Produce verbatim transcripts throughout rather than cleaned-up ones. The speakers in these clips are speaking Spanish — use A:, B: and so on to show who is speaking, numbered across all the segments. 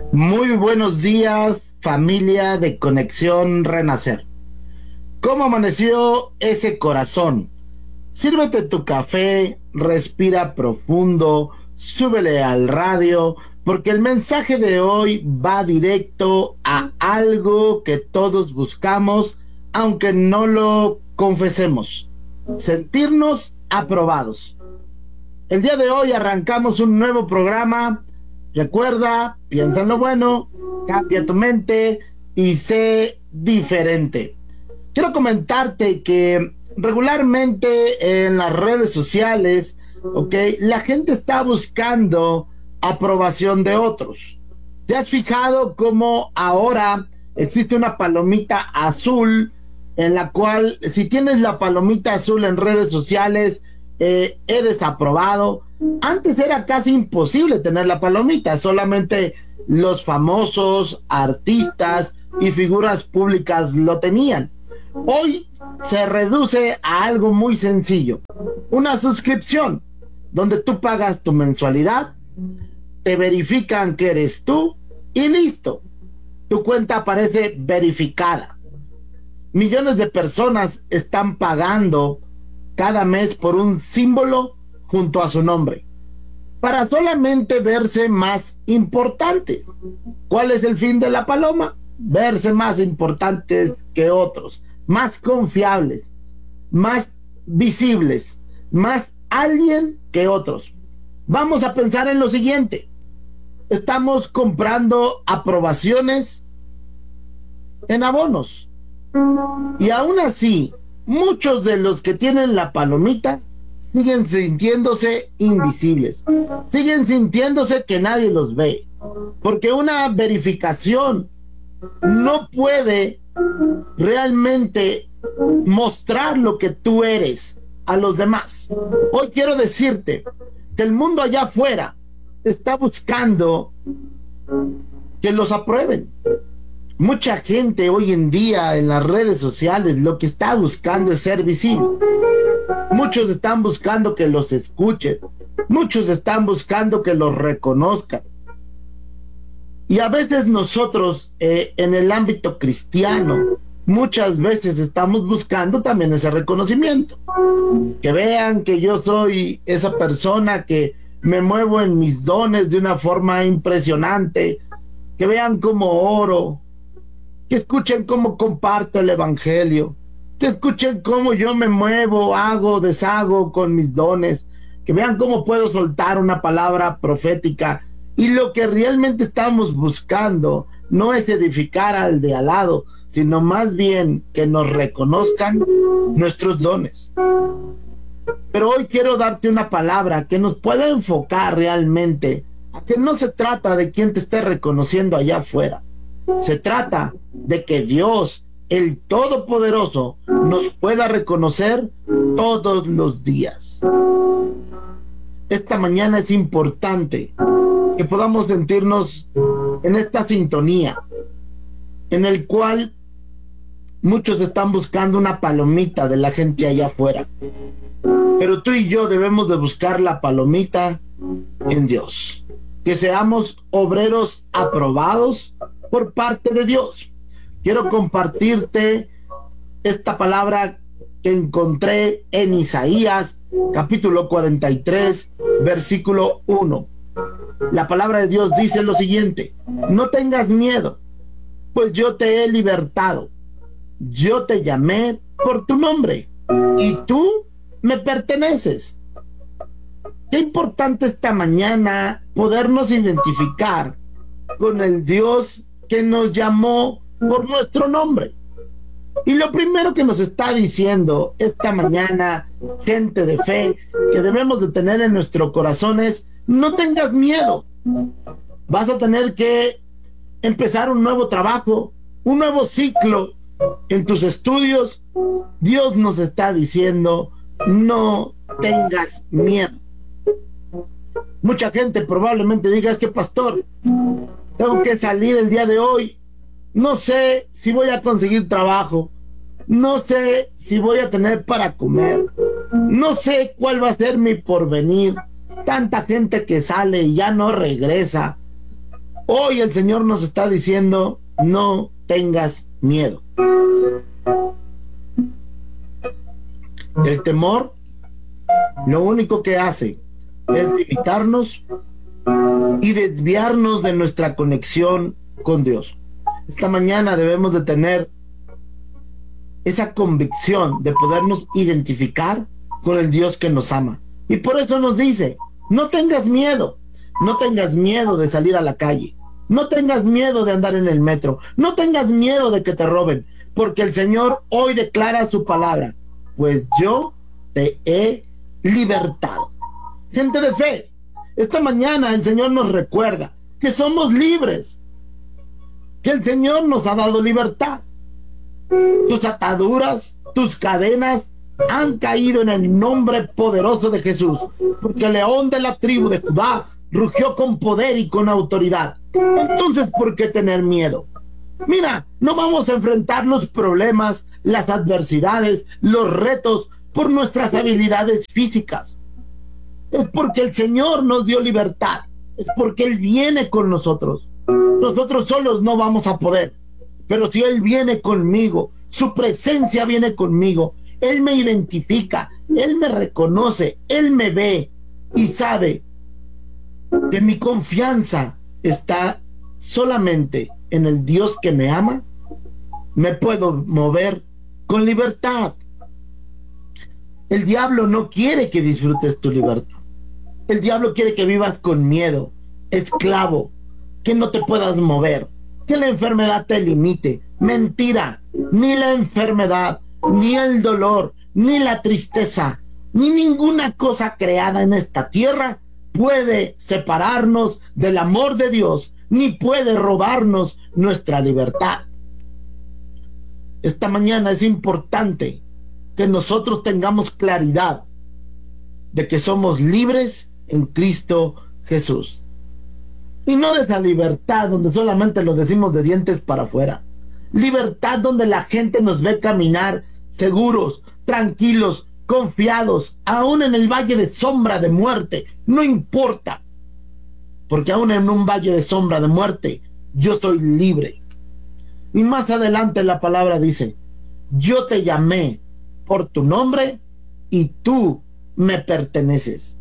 A: Muy buenos días, familia de Conexión Renacer. ¿Cómo amaneció ese corazón? Sírvete tu café, respira profundo, súbele al radio, porque el mensaje de hoy va directo a algo que todos buscamos, aunque no lo confesemos: sentirnos aprobados. El día de hoy arrancamos un nuevo programa. Recuerda, piensa en lo bueno, cambia tu mente y sé diferente. Quiero comentarte que regularmente en las redes sociales, ok, la gente está buscando aprobación de otros. ¿Te has fijado cómo ahora existe una palomita azul en la cual, si tienes la palomita azul en redes sociales, eh, eres aprobado? Antes era casi imposible tener la palomita, solamente los famosos, artistas y figuras públicas lo tenían. Hoy se reduce a algo muy sencillo: una suscripción, donde tú pagas tu mensualidad, te verifican que eres tú y listo, tu cuenta aparece verificada. Millones de personas están pagando cada mes por un símbolo junto a su nombre, para solamente verse más importantes. ¿Cuál es el fin de la paloma? Verse más importantes que otros, más confiables, más visibles, más alguien que otros. Vamos a pensar en lo siguiente: estamos comprando aprobaciones en abonos, y aún así muchos de los que tienen la palomita siguen sintiéndose invisibles, siguen sintiéndose que nadie los ve, porque una verificación no puede realmente mostrar lo que tú eres a los demás. Hoy quiero decirte que el mundo allá afuera está buscando que los aprueben. Mucha gente hoy en día en las redes sociales lo que está buscando es ser visible. Muchos están buscando que los escuchen. Muchos están buscando que los reconozcan. Y a veces nosotros, eh, en el ámbito cristiano, muchas veces estamos buscando también ese reconocimiento. Que vean que yo soy esa persona que me muevo en mis dones de una forma impresionante. Que vean cómo oro. Que escuchen cómo comparto el evangelio. Que escuchen cómo yo me muevo, hago, deshago con mis dones. Que vean cómo puedo soltar una palabra profética. Y lo que realmente estamos buscando no es edificar al de al lado, sino más bien que nos reconozcan nuestros dones. Pero hoy quiero darte una palabra que nos pueda enfocar realmente a que no se trata de quién te esté reconociendo allá afuera. Se trata de que Dios, el Todopoderoso, nos pueda reconocer todos los días. Esta mañana es importante que podamos sentirnos en esta sintonía, en el cual muchos están buscando una palomita de la gente allá afuera. Pero tú y yo debemos de buscar la palomita en Dios. Que seamos obreros aprobados por parte de Dios. Quiero compartirte esta palabra que encontré en Isaías capítulo cuarenta y tres versículo uno. La palabra de Dios dice lo siguiente: no tengas miedo, pues yo te he libertado. Yo te llamé por tu nombre y tú me perteneces. Qué importante esta mañana podernos identificar con el Dios que nos llamó por nuestro nombre. Y lo primero que nos está diciendo esta mañana, gente de fe, que debemos de tener en nuestro corazón es: no tengas miedo. Vas a tener que empezar un nuevo trabajo, un nuevo ciclo en tus estudios. Dios nos está diciendo: no tengas miedo. Mucha gente probablemente diga: es que, pastor, tengo que salir el día de hoy, no sé si voy a conseguir trabajo, no sé si voy a tener para comer, no sé cuál va a ser mi porvenir. Tanta gente que sale y ya no regresa. Hoy el Señor nos está diciendo, no tengas miedo. El temor lo único que hace es limitarnos y desviarnos de nuestra conexión con Dios. Esta mañana debemos de tener esa convicción de podernos identificar con el Dios que nos ama. Y por eso nos dice, no tengas miedo, no tengas miedo de salir a la calle, no tengas miedo de andar en el metro, no tengas miedo de que te roben, porque el Señor hoy declara su palabra, pues yo te he libertado. Gente de fe, esta mañana el Señor nos recuerda que somos libres, que el Señor nos ha dado libertad. Tus ataduras, tus cadenas han caído en el nombre poderoso de Jesús, porque el león de la tribu de Judá rugió con poder y con autoridad. Entonces, ¿por qué tener miedo? Mira, no vamos a enfrentar los problemas, las adversidades, los retos por nuestras habilidades físicas. Es porque el Señor nos dio libertad, es porque Él viene con nosotros. Nosotros solos no vamos a poder, pero si Él viene conmigo, su presencia viene conmigo, Él me identifica, Él me reconoce, Él me ve y sabe que mi confianza está solamente en el Dios que me ama, me puedo mover con libertad. El diablo no quiere que disfrutes tu libertad. El diablo quiere que vivas con miedo, esclavo, que no te puedas mover, que la enfermedad te limite. Mentira, ni la enfermedad, ni el dolor, ni la tristeza, ni ninguna cosa creada en esta tierra puede separarnos del amor de Dios, ni puede robarnos nuestra libertad. Esta mañana es importante que nosotros tengamos claridad de que somos libres en Cristo Jesús. Y no de esa libertad donde solamente lo decimos de dientes para afuera. Libertad donde la gente nos ve caminar seguros, tranquilos, confiados, aún en el valle de sombra de muerte. No importa, porque aún en un valle de sombra de muerte, yo soy libre. Y más adelante la palabra dice, yo te llamé por tu nombre y tú me perteneces.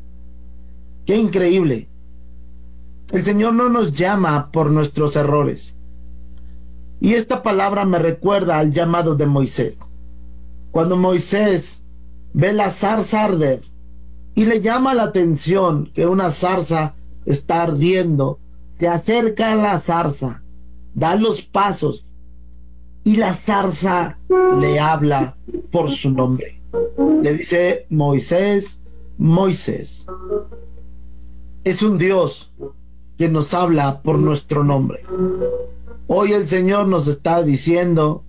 A: Qué increíble. El Señor no nos llama por nuestros errores. Y esta palabra me recuerda al llamado de Moisés. Cuando Moisés ve la zarza arder y le llama la atención que una zarza está ardiendo, se acerca a la zarza, da los pasos y la zarza le habla por su nombre. Le dice, Moisés, Moisés. Es un Dios que nos habla por nuestro nombre. Hoy el Señor nos está diciendo,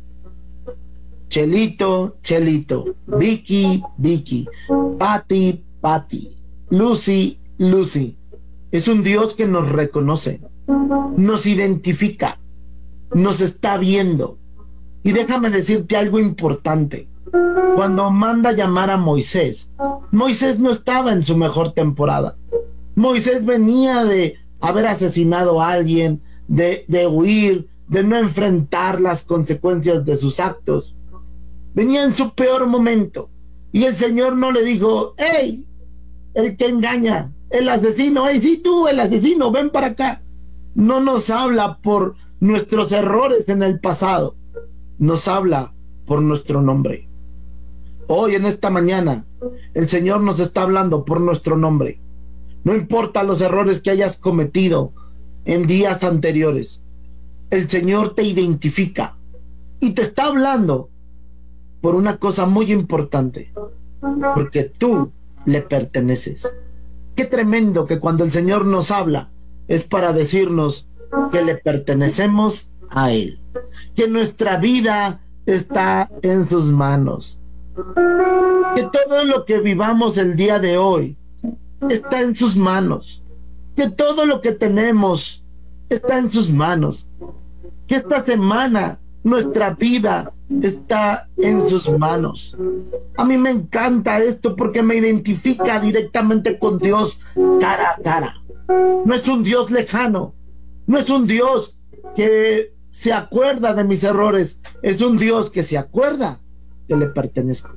A: Chelito, Chelito, Vicky, Vicky, Pati, Pati, Lucy, Lucy. Es un Dios que nos reconoce, nos identifica, nos está viendo. Y déjame decirte algo importante. Cuando manda llamar a Moisés, Moisés no estaba en su mejor temporada. Moisés venía de haber asesinado a alguien, de, de huir, de no enfrentar las consecuencias de sus actos. Venía en su peor momento. Y el Señor no le dijo, hey, el que engaña, el asesino, hey, sí tú, el asesino, ven para acá. No nos habla por nuestros errores en el pasado, nos habla por nuestro nombre. Hoy en esta mañana el Señor nos está hablando por nuestro nombre. No importa los errores que hayas cometido en días anteriores, el Señor te identifica y te está hablando por una cosa muy importante, porque tú le perteneces. Qué tremendo que cuando el Señor nos habla es para decirnos que le pertenecemos a Él, que nuestra vida está en sus manos, que todo lo que vivamos el día de hoy está en sus manos, que todo lo que tenemos está en sus manos, que esta semana nuestra vida está en sus manos. A mí me encanta esto porque me identifica directamente con Dios cara a cara. No es un Dios lejano, No es un Dios que se acuerda de mis errores, es un Dios que se acuerda que le pertenezco.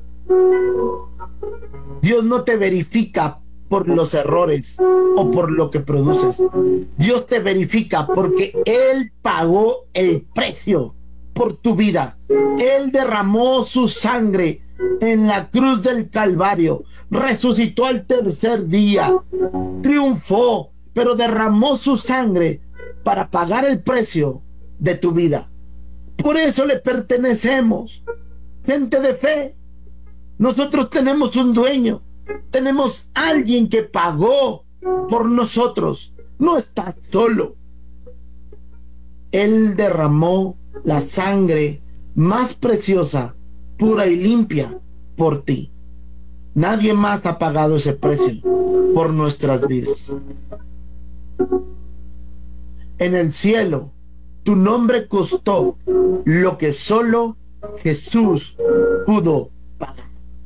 A: Dios no te verifica por los errores o por lo que produces. Dios te verifica porque Él pagó el precio por tu vida. Él derramó su sangre en la cruz del Calvario, resucitó al tercer día, triunfó, pero derramó su sangre para pagar el precio de tu vida. Por eso le pertenecemos, gente de fe. Nosotros tenemos un dueño, tenemos alguien que pagó por nosotros. No estás solo. Él derramó la sangre más preciosa, pura y limpia por ti. Nadie más ha pagado ese precio por nuestras vidas. En el cielo, tu nombre costó lo que solo Jesús pudo pagar.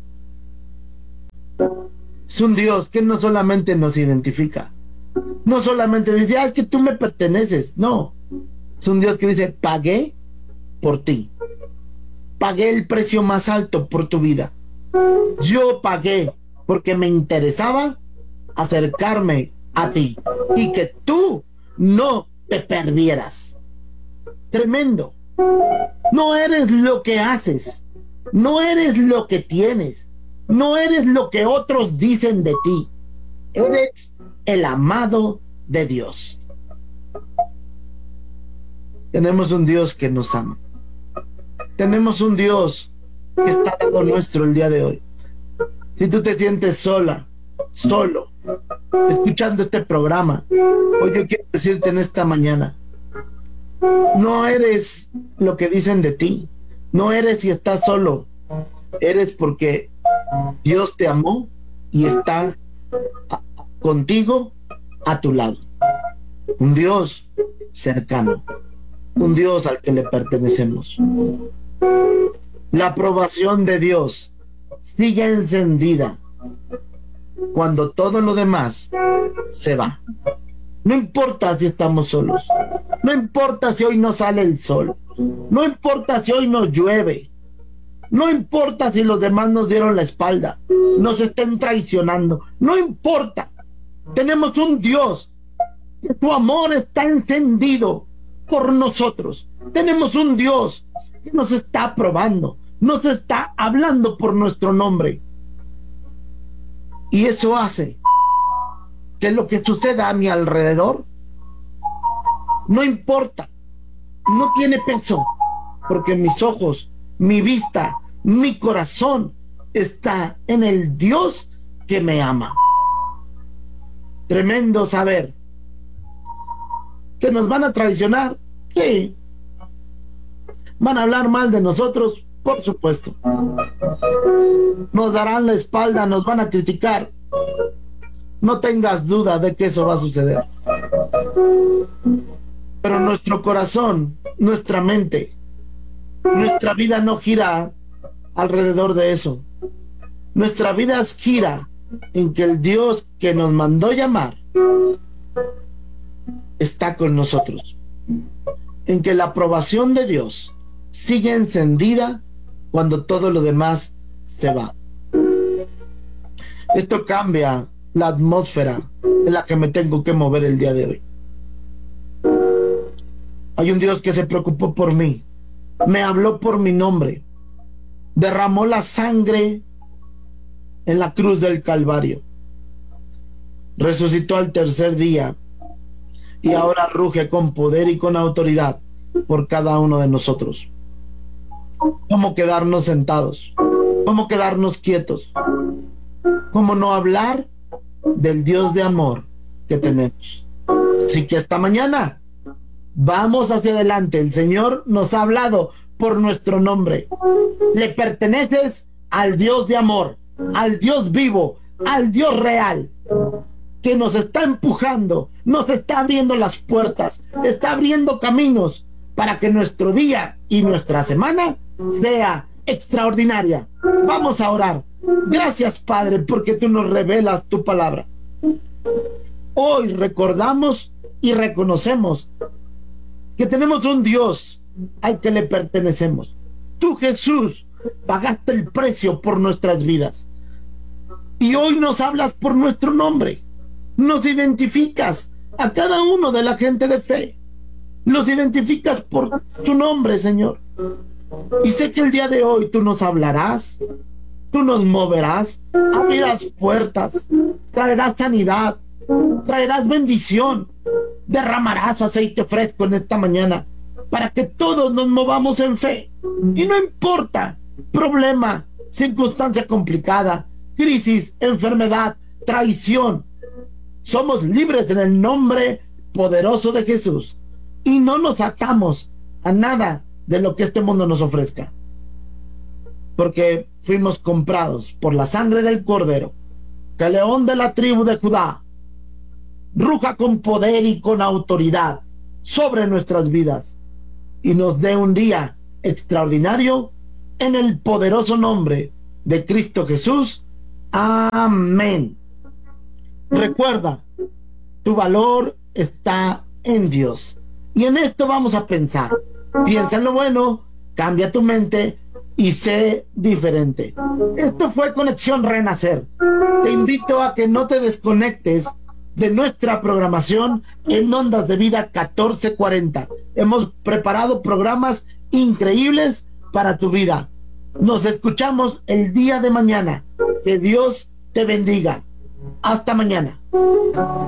A: Es un Dios que no solamente nos identifica, no solamente dice, ah, es que tú me perteneces. No, es un Dios que dice, pagué por ti, pagué el precio más alto por tu vida. Yo pagué porque me interesaba acercarme a ti y que tú no te perdieras. Tremendo. No eres lo que haces, no eres lo que tienes, no eres lo que otros dicen de ti. Eres el amado de Dios. Tenemos un Dios que nos ama. Tenemos un Dios que está al lado nuestro el día de hoy. Si tú te sientes sola, solo, escuchando este programa, hoy yo quiero decirte en esta mañana, no eres lo que dicen de ti, no eres si estás solo, eres porque Dios te amó y está a, a, contigo a tu lado. Un Dios cercano, un Dios al que le pertenecemos. La aprobación de Dios sigue encendida cuando todo lo demás se va. No importa si estamos solos, no importa si hoy no sale el sol, no importa si hoy no llueve, no importa si los demás nos dieron la espalda, nos estén traicionando, no importa. Tenemos un Dios que su amor está encendido por nosotros. Tenemos un Dios que nos está aprobando, nos está hablando por nuestro nombre. Y eso hace que lo que suceda a mi alrededor no importa, no tiene peso, porque mis ojos, mi vista, mi corazón está en el Dios que me ama. Tremendo saber que nos van a traicionar, sí. Van a hablar mal de nosotros, por supuesto. Nos darán la espalda, nos van a criticar. No tengas duda de que eso va a suceder. Pero nuestro corazón, nuestra mente, nuestra vida no gira alrededor de eso. Nuestra vida gira en que el Dios que nos mandó llamar está con nosotros. En que la aprobación de Dios sigue encendida cuando todo lo demás se va. Esto cambia la atmósfera en la que me tengo que mover el día de hoy. Hay un Dios que se preocupó por mí, me habló por mi nombre, derramó la sangre en la cruz del Calvario, resucitó al tercer día y ahora ruge con poder y con autoridad por cada uno de nosotros. ¿Cómo quedarnos sentados? ¿Cómo quedarnos quietos? ¿Cómo no hablar del Dios de amor que tenemos? Así que esta mañana vamos hacia adelante. El Señor nos ha hablado por nuestro nombre. Le perteneces al Dios de amor, al Dios vivo, al Dios real, que nos está empujando, nos está abriendo las puertas, está abriendo caminos para que nuestro día y nuestra semana sea extraordinaria. Vamos a orar. Gracias, Padre, porque tú nos revelas tu palabra. Hoy recordamos y reconocemos que tenemos un Dios al que le pertenecemos. Tú, Jesús, pagaste el precio por nuestras vidas y hoy nos hablas por nuestro nombre, nos identificas a cada uno de la gente de fe, los identificas por tu nombre, Señor, y sé que el día de hoy tú nos hablarás, tú nos moverás, abrirás puertas, traerás sanidad, traerás bendición, derramarás aceite fresco en esta mañana para que todos nos movamos en fe. Y no importa problema, circunstancia complicada, crisis, enfermedad, traición, somos libres en el nombre poderoso de Jesús y no nos atamos a nada de lo que este mundo nos ofrezca, porque fuimos comprados por la sangre del Cordero. Que el león de la tribu de Judá ruja con poder y con autoridad sobre nuestras vidas y nos dé un día extraordinario en el poderoso nombre de Cristo Jesús. Amén. Recuerda, tu valor está en Dios. Y en esto vamos a pensar. Piensa en lo bueno, cambia tu mente y sé diferente. Esto fue Conexión Renacer. Te invito a que no te desconectes de nuestra programación en Ondas de Vida catorce cuarenta. Hemos preparado programas increíbles para tu vida. Nos escuchamos el día de mañana. Que Dios te bendiga. Hasta mañana.